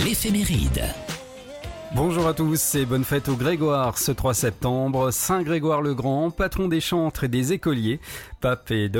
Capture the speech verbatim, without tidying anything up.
l'éphéméride. Bonjour à tous et bonne fête aux Grégoire ce trois septembre. Saint Grégoire le Grand, patron des chantres et des écoliers, pape et docteur